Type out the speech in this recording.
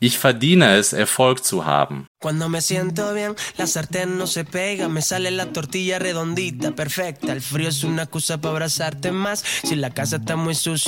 Ich verdiene es, Erfolg zu haben. Cuando me siento bien, la sartén no se pega, me sale la tortilla redondita, perfecta. El frío es una excusa para abrazarte más. Si la casa está muy sucia.